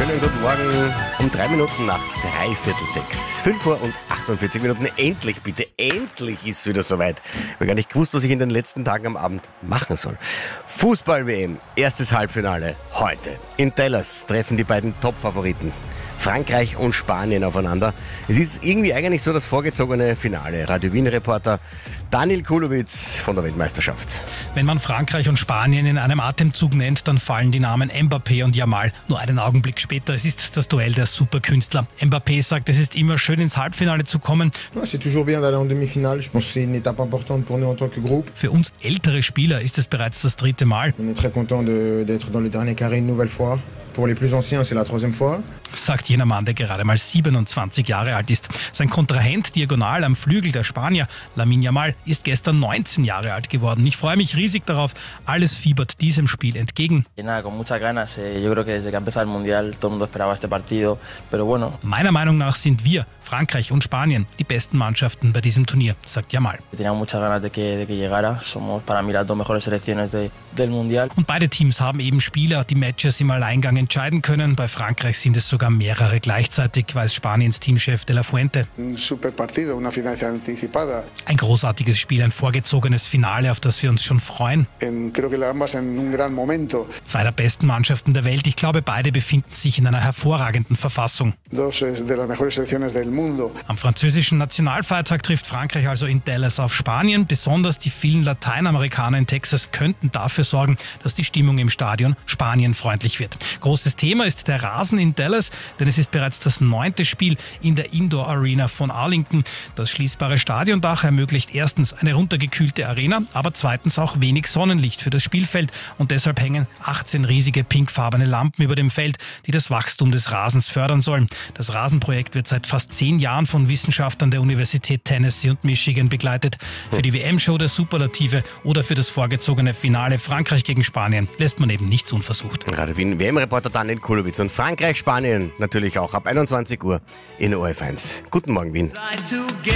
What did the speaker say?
Schönen guten Morgen. Um 3 Minuten nach 6:45. 5 Uhr und 48 Minuten. Endlich, bitte, endlich ist es wieder soweit. Ich habe gar nicht gewusst, was ich in den letzten Tagen am Abend machen soll. Fußball-WM, erstes Halbfinale heute. In Dallas treffen die beiden Top-Favoriten Frankreich und Spanien aufeinander. Es ist irgendwie eigentlich so das vorgezogene Finale. Radio Wien-Reporter Daniel Kulowitz von der Weltmeisterschaft. Wenn man Frankreich und Spanien in einem Atemzug nennt, dann fallen die Namen Mbappé und Yamal nur einen Augenblick später. Es ist das Duell der Superkünstler. Mbappé sagt, es ist immer schön, ins Halbfinale zu kommen. C'est toujours bien d'aller en demi-finale. Je pense que c'est une étape importante pour nous en tant que groupe. Für uns ältere Spieler ist es bereits das 3. Mal. On est très content d'être dans le dernier carré une nouvelle fois. Pour les plus anciens, c'est la 3e fois. Sagt jener Mann, der gerade mal 27 Jahre alt ist. Sein Kontrahent diagonal am Flügel, der Spanier Lamine Yamal, ist gestern 19 Jahre alt geworden. Ich freue mich riesig darauf. Alles fiebert diesem Spiel entgegen. Meiner Meinung nach sind wir, Frankreich und Spanien, die besten Mannschaften bei diesem Turnier, sagt Yamal. Und beide Teams haben eben Spieler, die Matches im Alleingang entscheiden können. Bei Frankreich sind es sogar mehrere gleichzeitig, weiß Spaniens Teamchef De La Fuente. Ein großartiges Spiel, ein vorgezogenes Finale, auf das wir uns schon freuen. Zwei der besten Mannschaften der Welt. Ich glaube, beide befinden sich in einer hervorragenden Verfassung. Am französischen Nationalfeiertag trifft Frankreich also in Dallas auf Spanien. Besonders die vielen Lateinamerikaner in Texas könnten dafür sorgen, dass die Stimmung im Stadion spanienfreundlich wird. Großes Thema ist der Rasen in Dallas, denn es ist bereits das 9. Spiel in der Indoor Arena von Arlington. Das schließbare Stadiondach ermöglicht erstens eine runtergekühlte Arena, aber zweitens auch wenig Sonnenlicht für das Spielfeld. Und deshalb hängen 18 riesige pinkfarbene Lampen über dem Feld, die das Wachstum des Rasens fördern sollen. Das Rasenprojekt wird seit fast 10 Jahren von Wissenschaftlern der Universität Tennessee und Michigan begleitet. Für die WM-Show der Superlative oder für das vorgezogene Finale Frankreich gegen Spanien lässt man eben nichts unversucht. Radio Wien WM-Reporter Daniel Kulowitz und Frankreich, Spanien natürlich auch ab 21 Uhr in ORF 1. Guten Morgen, Wien.